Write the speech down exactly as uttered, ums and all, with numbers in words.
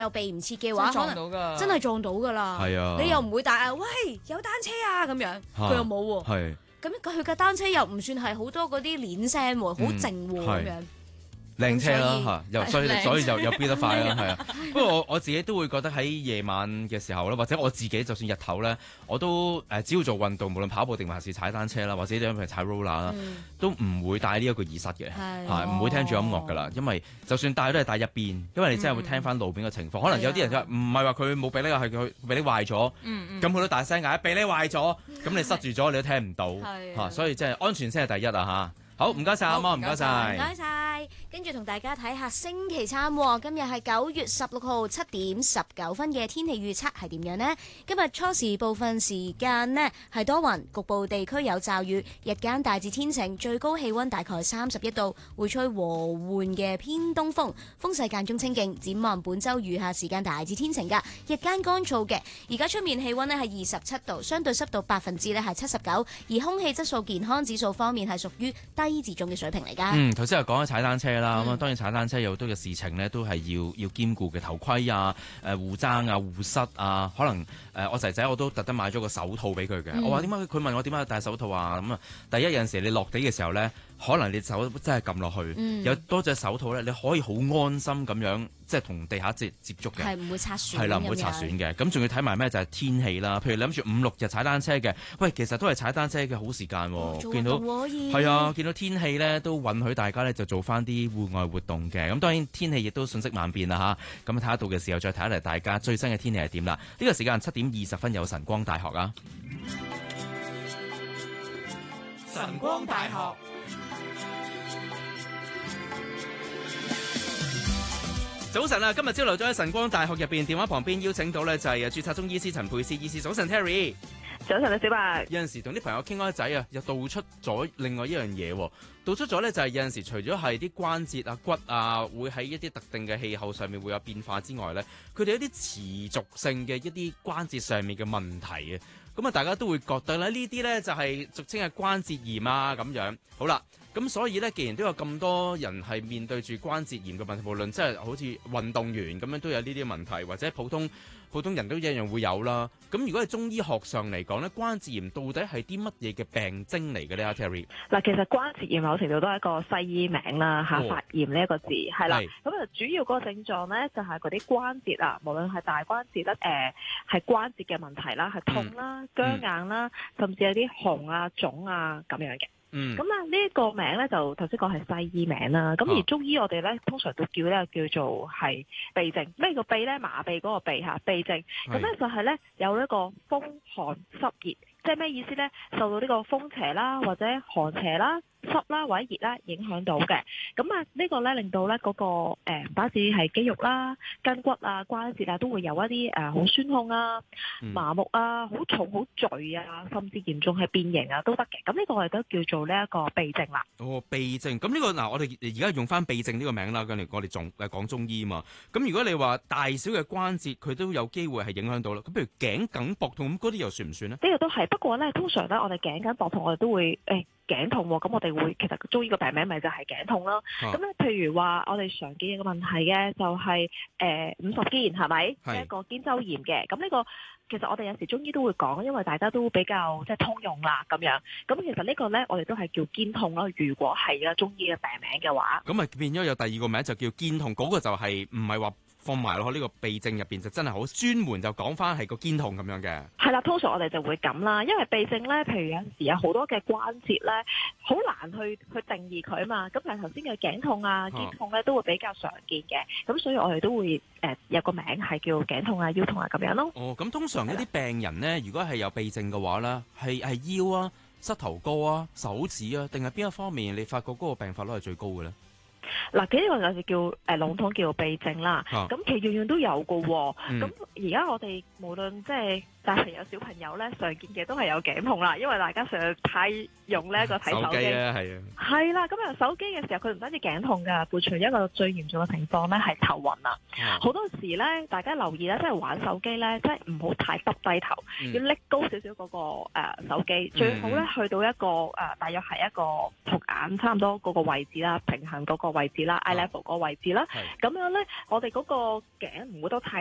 又避唔切嘅話， 撞到㗎， 真係撞到㗎啦。 係啊， 你又唔會大嗌喂有單車啊咁樣，佢又冇喎。 係咁佢嘅單車又唔算係好多嗰啲鏈聲喎，好靜喎咁樣。 靚車啦嚇，又所以所以就又飆得快啦，係啊。不過我我自己都會覺得喺夜晚嘅時候咧，或者我自己就算日頭咧，我都誒只要做運動，無論跑步定還是踩單車啦，或者譬如踩 roller 啦，都唔會帶呢一個耳塞嘅，係唔會聽住音樂㗎啦。因為就算帶都係帶一邊，因為你真係會聽翻路邊嘅情況。可能有啲人就話唔係話佢冇鼻呢，係佢鼻呢壞咗，咁佢都大聲嗌鼻呢壞咗，咁你塞住咗你都聽唔到嚇，所以真係安全先係第一啊嚇。好，唔該晒阿媽，唔該晒， 唔該晒。跟住同大家睇下星期三喎，今日係九月十六號七點十九分嘅天氣預測係點樣呢？今日初時部分時間呢係多雲，局部地區有驟雨，日間大致天晴，最高氣溫大概三十一度，會吹和緩嘅偏東風，風勢間中清勁。展望本週餘下時間大致天晴㗎，日間乾燥嘅。而家出面氣溫呢係二十七度，相對濕度百分之呢係七十九，而空氣質素健康指數方面係屬於低至中嘅水平嚟㗎。 嗯，頭先又講咗踩單車啦，咁啊、嗯、當然踩單車有好多嘅事情呢，都係要要兼顧嘅，頭盔啊、誒護踭啊、護膝啊，可能誒、呃、我仔仔我都特登買咗個手套俾佢嘅。嗯、我話點解佢問我點解戴手套啊？咁啊，第一有陣時你落地嘅時候呢，可能你手真係撳落去，嗯、有多隻手套呢，你可以好安心咁樣即係同地下接接觸嘅， 係唔會擦損， 係啦，唔會擦損嘅。咁仲要睇埋咩就係、是、天氣啦。譬如你諗住五六日踩單車嘅，喂，其實都係踩單車嘅好時間喎。 哦、 見到係啊，見到天氣呢，都允許大家呢就做翻啲戶外活動嘅。咁當然天氣亦都瞬息萬變啦嚇。咁睇下到嘅時候再睇下嚟大家最新嘅天氣係點啦。呢、呢個時間七點二十分有晨光大學啊。 晨光大學。 早晨啊！今日朝頭早喺晨光大學入邊，電話旁邊邀請到咧就係註冊中醫師陳沛詩醫師。早晨 Terry， 早晨啊，小白。 有陣時同啲朋友傾開偈啊，又道出咗另外一樣嘢。道出咗咧就係有陣時除咗係啲關節啊、骨啊，會喺一啲特定嘅氣候上面會有變化之外咧，佢哋有啲持續性嘅一啲關節上面嘅問題啊。咁啊，大家都會覺得咧呢啲咧就係俗稱嘅關節炎啊咁樣。好啦。咁所以咧，既然都有咁多人係面對住關節炎嘅問題，無論即係好似運動員咁樣都有呢啲問題，或者普通普通人都一樣會有啦。咁如果係中醫學上嚟講咧，關節炎到底係啲乜嘢嘅病徵嚟嘅咧？阿 Terry， 嗱，其實關節炎某程度都係一個西醫名啦，嚇、哦、發炎呢一個字係啦。咁啊，主要嗰個症狀咧就係嗰啲關節啊，無論係大關節咧，誒、呃、係關節嘅問題啦，係痛啦、嗯、僵硬啦，嗯、甚至有啲紅啊、腫啊咁樣嘅。嗯，咁啊呢個名咧就頭先講係西醫名啦，咁而中醫我哋咧通常都叫咧叫做係痹症，咩叫痹咧？麻痹嗰個痹嚇，痹症，咁咧就係咧有一個風寒濕熱，即係咩意思咧？受到呢個風邪啦，或者寒邪啦、濕啦或者熱啦影響到嘅，咁啊呢個咧令到咧嗰個誒唔單止係肌肉啦、筋骨啊、關節啊都會有一啲誒好酸痛啊、麻木啊、好重好墜啊，甚至嚴重係變形啊都得嘅。咁呢個我哋都叫做呢一個痹症啦。 哦，痹症，咁呢個嗱，我哋而家用翻痹症呢個名啦，跟住我哋仲誒講中醫嘛。咁如果你話大小嘅關節佢都有機會係影響到啦，咁譬如頸梗膊痛咁嗰啲又算唔算呢？ 呢個都係，不過咧通常咧我哋頸梗膊痛我哋都會誒。頸痛喎，咁我哋會其實中醫個病名咪就係頸痛啦。咁咧、啊，譬如話我哋常見嘅問題嘅就係誒五十肩係咪？係一個肩周炎嘅。咁呢個其實我哋有時中醫都會講，因為大家都比較即係通用啦咁樣。咁其實呢個咧我哋都係叫肩痛咯。如果係啦中醫嘅病名嘅話， 咁啊變咗有第二個名就叫肩痛，嗰、嗰個就係唔係話放埋落去呢個痹症入邊，就真係好專門就講翻係個肩痛咁樣嘅。 係啦，通常我哋就會咁啦，因為痹症咧，譬如有陣時有好多嘅關節咧，好難去去定義佢啊嘛。咁但係頭先嘅頸痛啊、肩痛咧，都會比較常見嘅。咁所以我哋都會誒、呃、有個名係叫頸痛啊、腰痛啊咁樣咯。 哦，咁通常一啲病人咧，如果係有痹症嘅話咧，係係腰啊、膝頭哥啊、手指啊，定係邊一方面你發覺嗰個病發率係最高嘅咧？ 嗱，幾個就叫誒籠統叫做痹症啦。咁、啊、其實樣樣都有㗎喎。咁而家我哋無論即係但係有小朋友咧，常見嘅都係有頸痛啦，因為大家成日太用呢一個睇手機啊，係啊， 係啦。咁啊，手機嘅時候佢唔單止頸痛㗎，伴隨一個最嚴重嘅情況咧係頭暈啦。好、啊、多時咧，大家留意咧，即係玩手機咧，即係唔好太耷低頭，嗯、要拎高少少嗰個、呃、手機，最好咧去到一個誒、呃，大約係一個同眼差唔多嗰個位置啦，平衡嗰個位置啦 ，eye level 嗰個位置啦，咁樣咧，我哋嗰個頸唔會都太